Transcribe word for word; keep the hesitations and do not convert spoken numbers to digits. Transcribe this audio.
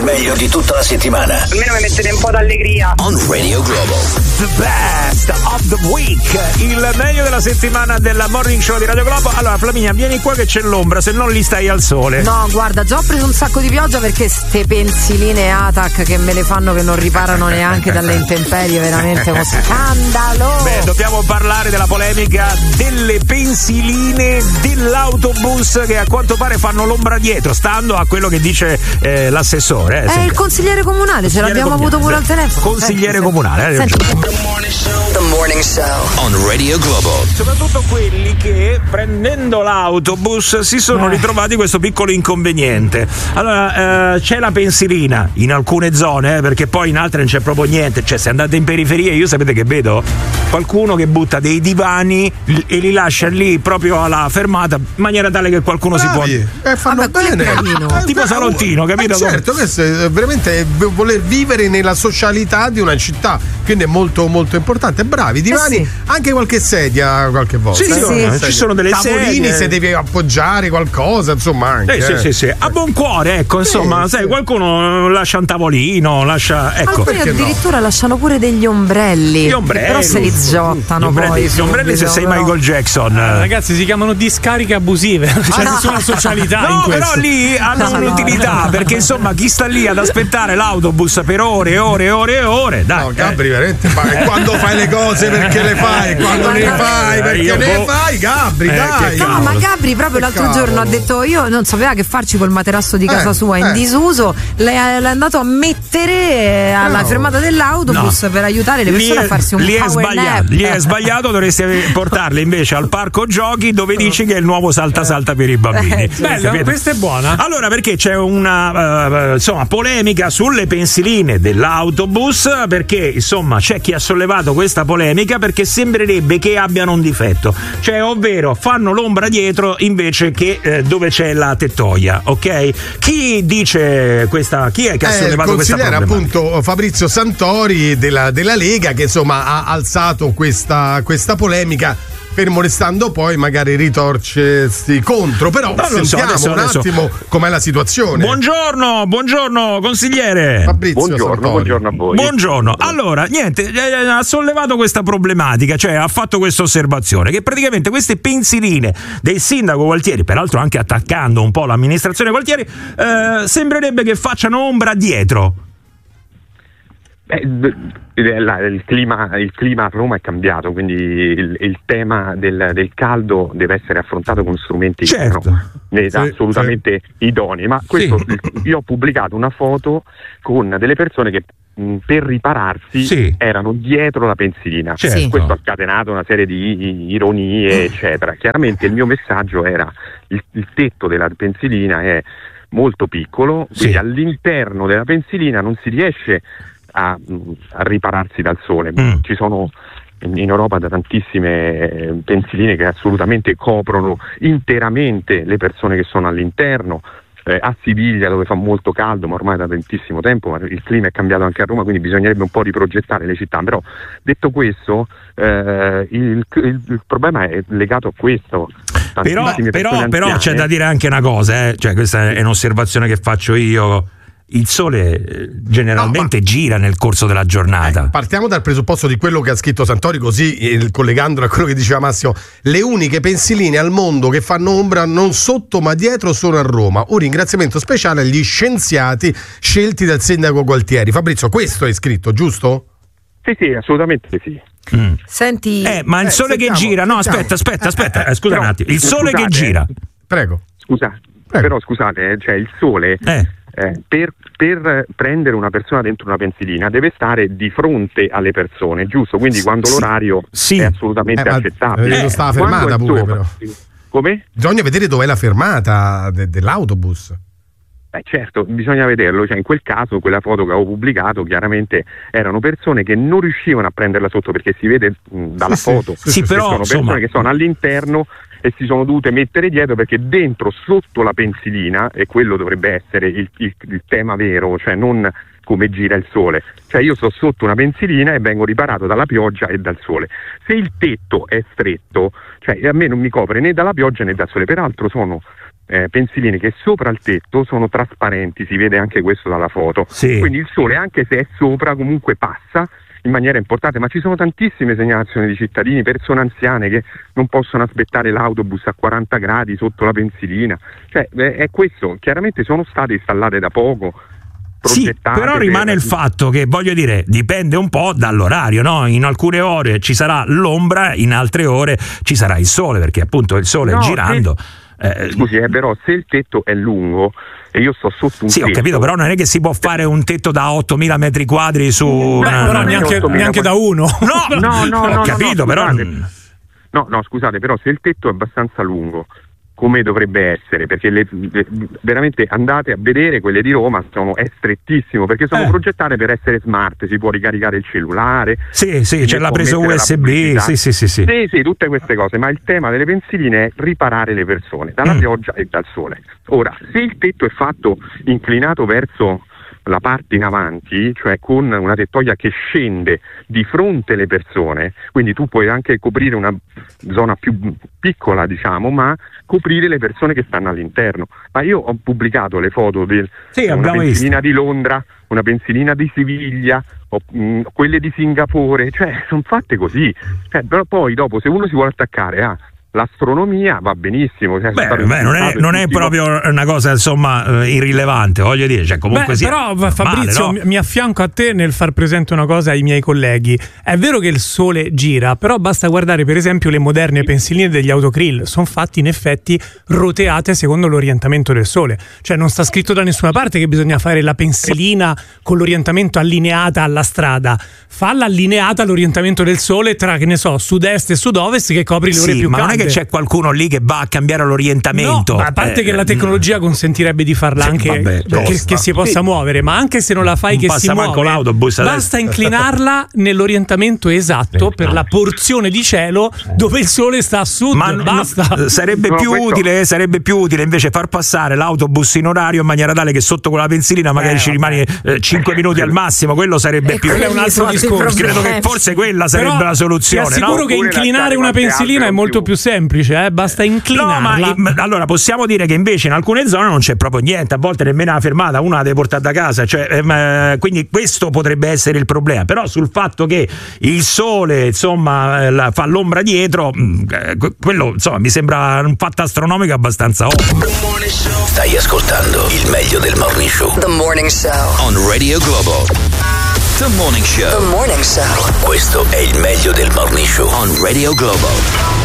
meglio di tutta la settimana. Almeno mi mettete un po' d'allegria. On Radio Globo. The best of the week, il meglio della settimana della Morning Show di Radio Globo. Allora Flaminia, vieni qua che c'è l'ombra, se non lì stai al sole. No, guarda, già ho preso un sacco di pioggia perché ste pensiline Atac che me le fanno che non riparano neanche dalle intemperie, veramente uno scandalo. Beh, dobbiamo parlare della polemica delle pensiline dell'autobus che a quanto pare fanno l'ombra dietro, stando a quello che dice eh, l'assessore. Eh, È il consigliere comunale, ce l'abbiamo avuto pure al telefono. Consigliere eh, comunale. Eh, The Morning Show on Radio Globo. Soprattutto quelli che prendendo l'autobus si sono ritrovati questo piccolo inconveniente. Allora eh, c'è la pensilina in alcune zone, eh, perché poi in altre non c'è proprio niente. Cioè, se andate in periferia, io sapete che vedo qualcuno che butta dei divani e li lascia lì proprio alla fermata in maniera tale che qualcuno Bravi, si può eh, fanno Vabbè, bene eh, tipo eh, salottino, capito? eh, certo, questo è veramente voler vivere nella socialità di una città, quindi è molto molto importante. Bravi, divani, eh sì. anche qualche sedia qualche volta. Sì, eh, sì, no? ci sono delle tavolini sedie. se devi appoggiare qualcosa, insomma, anche. Eh, sì, eh. sì, sì. A buon cuore, ecco, insomma, Sì, sai, sì. qualcuno lascia un tavolino, lascia, ecco. Alcuni perché no? addirittura lasciano pure degli ombrelli, Gli ombrelli, però se li zottano Gli ombrelli, poi gli ombrelli se subito, sei però. Michael Jackson. Ragazzi, si chiamano discariche abusive, non c'è no. nessuna socialità in No, questo. però lì hanno No, un'utilità, no. perché insomma chi sta lì ad aspettare l'autobus per ore e ore e ore e ore, dai. No, Gabri, veramente, ma quando fai le cose perché le fai, quando ne fai perché io ne boh. fai, Gabri, Eh, dai. che No, cavolo. ma Gabri proprio Che l'altro cavolo. giorno ha detto io non sapeva che farci col materasso di casa Eh, sua in eh. disuso, l'è, l'è andato a mettere alla Bravo. fermata dell'autobus No. per aiutare le Lì persone è, a farsi un lì è power sbagliato, nap. lì è sbagliato, dovresti portarle invece al parco giochi dove dici che è il nuovo salta salta per i bambini. Eh, Bello, Capito? questa è buona. Allora, perché c'è una uh, insomma polemica sulle pensiline dell'autobus, perché insomma c'è chi ha sollevato questa polemica perché sembrerebbe che abbiano un difetto, cioè ovvero fanno l'ombra dietro invece che eh, dove c'è la tettoia, ok? Chi dice questa, chi è che ha Eh, il sollevato questa consigliere problematica? appunto Fabrizio Santori della, della Lega, che insomma ha alzato questa, questa polemica, fermo restando poi magari ritorcersi contro, però Non lo so, sentiamo adesso- un adesso- attimo com'è la situazione. Buongiorno, buongiorno consigliere. Fabrizio Buongiorno, Santori. buongiorno a voi. Buongiorno. Allora, niente, eh, ha sollevato questa problematica, cioè ha fatto questa osservazione che praticamente queste pensiline del sindaco Gualtieri, peraltro anche attaccando un po' l'amministrazione Gualtieri, eh, sembrerebbe che facciano ombra dietro. Beh, d- la- il, clima, il clima a Roma è cambiato, quindi il, il tema del, del caldo deve essere affrontato con strumenti Certo. che sono ne- Sì, assolutamente idonei. Ma questo, Sì. io ho pubblicato una foto con delle persone che mh, per ripararsi Sì. erano dietro la pensilina. Certo. Sì. Questo ha scatenato una serie di ironie, eccetera. Chiaramente il mio messaggio era: il, il tetto della pensilina è molto piccolo, Sì. quindi all'interno della pensilina non si riesce a, a ripararsi dal sole. Mm. Ci sono in Europa da tantissime eh, pensiline che assolutamente coprono interamente le persone che sono all'interno. Eh, a Siviglia, dove fa molto caldo, ma ormai da tantissimo tempo, ma il clima è cambiato anche a Roma, quindi bisognerebbe un po' riprogettare le città. Però detto questo, eh, il, il, il problema è legato a questo. Però, Tantissime però, persone però anziane- c'è da dire anche una cosa, eh? Cioè questa è un'osservazione che faccio io. Il sole eh, generalmente No, ma- gira nel corso della giornata. Eh, partiamo dal presupposto di quello che ha scritto Santori, così eh, collegandolo a quello che diceva Massimo. Le uniche pensiline al mondo che fanno ombra non sotto ma dietro sono a Roma. Un ringraziamento speciale agli scienziati scelti dal sindaco Gualtieri. Fabrizio, questo è scritto, giusto? Sì, sì, assolutamente sì. Mm. Senti, Eh, ma il Eh, sole sentiamo, che gira, no, sentiamo. aspetta, aspetta, aspetta, Eh, eh, eh, scusa però, un attimo. Il sole scusate, che gira. Prego. Scusa, Prego. però scusate, eh, cioè il sole Eh. eh, per, per prendere una persona dentro una pensilina deve stare di fronte alle persone, giusto? Quindi quando Sì. l'orario Sì. è assolutamente Eh, ma- accettabile. eh, sta Quando fermata è pure, sopra- però. Come? Bisogna vedere dov'è la fermata de- dell'autobus. Eh, certo, bisogna vederlo, cioè in quel caso quella foto che avevo pubblicato chiaramente erano persone che non riuscivano a prenderla sotto, perché si vede mh, dalla Sì, sì, foto sì, sì, che però, sono persone insomma- che sono all'interno e si sono dovute mettere dietro, perché dentro, sotto la pensilina, e quello dovrebbe essere il, il, il tema vero, cioè non come gira il sole, cioè io sto sotto una pensilina e vengo riparato dalla pioggia e dal sole. Se il tetto è stretto, cioè a me non mi copre né dalla pioggia né dal sole, peraltro sono eh, pensiline che sopra il tetto sono trasparenti, si vede anche questo dalla foto, sì. Quindi il sole, anche se è sopra, comunque passa in maniera importante, ma ci sono tantissime segnalazioni di cittadini, persone anziane che non possono aspettare l'autobus a quaranta gradi sotto la pensilina, cioè è questo, chiaramente sono state installate da poco. Sì, però rimane il fatto che, voglio dire, dipende un po' dall'orario, no? In alcune ore ci sarà l'ombra, in altre ore ci sarà il sole, perché appunto il sole no, girando. Se, eh, scusi, eh, però se il tetto è lungo e io sto sotto un sì, tetto. Sì, ho capito, però non è che si può fare un tetto da ottomila metri quadri su. Beh, una, però una, neanche, ottomila neanche da uno. No, no, no, ho no, capito, no, però. No, no, scusate, però se il tetto è abbastanza lungo, come dovrebbe essere, perché le, le, veramente andate a vedere quelle di Roma, sono, è strettissimo, perché sono eh. progettate per essere smart, si può ricaricare il cellulare. Sì, sì, c'è la presa U S B, sì, sì, sì, sì. Sì, sì, tutte queste cose, ma il tema delle pensiline è riparare le persone dalla mm. pioggia e dal sole. Ora, se il tetto è fatto inclinato verso la parte in avanti, cioè con una tettoia che scende di fronte alle persone, quindi tu puoi anche coprire una zona più piccola, diciamo, ma coprire le persone che stanno all'interno. Ma io ho pubblicato le foto di sì, una pensilina visto. di Londra, una pensilina di Siviglia, o, mh, quelle di Singapore, cioè sono fatte così. Cioè, però poi dopo, se uno si vuole attaccare a l'astronomia, va benissimo. Cioè, beh, beh, non è, non è proprio una cosa, insomma, eh, irrilevante, voglio dire, cioè comunque beh, sia però Fabrizio, male, no? mi affianco a te nel far presente una cosa ai miei colleghi. È vero che il sole gira, però basta guardare per esempio le moderne pensiline degli autogrill, sono fatti in effetti roteate secondo l'orientamento del sole, cioè non sta scritto da nessuna parte che bisogna fare la pensilina con l'orientamento allineata alla strada, falla allineata all'orientamento del sole tra, che ne so, sud-est e sud-ovest, che copri le ore sì, più ma calde. Non è che c'è qualcuno lì che va a cambiare l'orientamento. No, a parte eh, che la tecnologia consentirebbe di farla sì, anche vabbè, che, che si possa sì. muovere, ma anche se non la fai non che passa si manco muove, l'autobus basta adesso. inclinarla nell'orientamento esatto per la porzione di cielo dove il sole sta a sud. Ma basta. No, sarebbe no, più questo... utile, sarebbe più utile invece far passare l'autobus in orario in maniera tale che sotto quella pensilina magari eh, ci rimani eh, cinque minuti al massimo, quello sarebbe e più. Quello è un altro discorso. Credo che forse quella sarebbe Però la soluzione. Ti assicuro no? che inclinare una pensilina è molto più semplice, eh? Basta inclinarla. No, ma allora possiamo dire che invece in alcune zone non c'è proprio niente, a volte nemmeno la fermata, una la deve portare da casa, cioè, ehm, quindi questo potrebbe essere il problema. Però sul fatto che il sole insomma la, fa l'ombra dietro, eh, quello insomma mi sembra un fatto astronomico abbastanza ovvio. Stai ascoltando il meglio del Morning Show. The Morning Show. On Radio Globo. The Morning Show. The Morning Show. Questo è il meglio del Morning Show. On Radio Globo.